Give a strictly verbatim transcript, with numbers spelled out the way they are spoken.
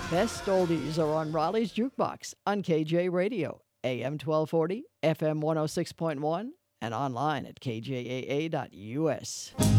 Best oldies are on Raleigh's Jukebox on K J Radio, A M twelve forty, F M one oh six point one, and online at k j a a dot u s.